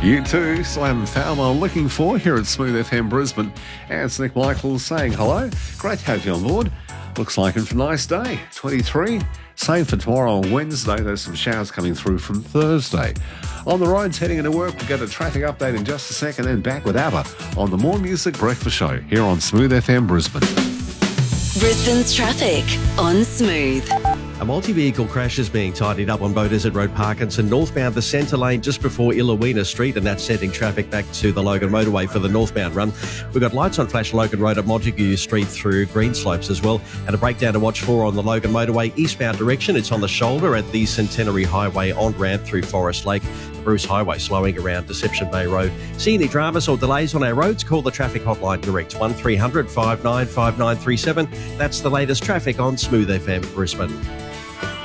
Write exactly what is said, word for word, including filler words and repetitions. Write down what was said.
You too, Slam Falmer looking for here at Smooth F M Brisbane. And it's Nick Michaels saying hello. Great to have you on board. Looks like it's a nice day, twenty-three. Same for tomorrow on Wednesday. There's some showers coming through from Thursday. On the roads heading into work, we'll get a traffic update in just a second and back with ABBA on the More Music Breakfast Show here on Smooth F M Brisbane. Brisbane's traffic on Smooth. A multi-vehicle crash is being tidied up on Beaudesert Road, Parkinson, northbound the centre lane just before Illawina Street, and that's sending traffic back to the Logan Motorway for the northbound run. We've got lights on flash Logan Road at Montague Street through Greenslopes as well, and a breakdown to watch for on the Logan Motorway eastbound direction. It's on the shoulder at the Centenary Highway on-ramp through Forest Lake. The Bruce Highway slowing around Deception Bay Road. See any dramas or delays on our roads? Call the traffic hotline direct, one three hundred five nine five nine three seven. That's the latest traffic on Smooth F M Brisbane.